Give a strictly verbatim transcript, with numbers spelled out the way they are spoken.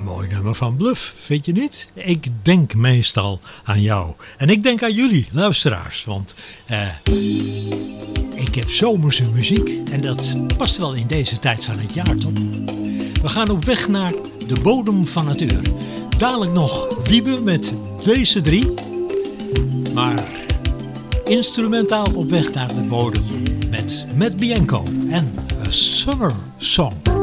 Mooi nummer van Bluff, vind je niet? Ik denk meestal aan jou. En ik denk aan jullie, luisteraars. Want eh, ik heb zomerse muziek. En dat past wel in deze tijd van het jaar, toch? We gaan op weg naar de bodem van het uur. Dadelijk nog Wiebe met deze drie. Maar instrumentaal op weg naar de bodem met Matt Bianco en A Summer Song.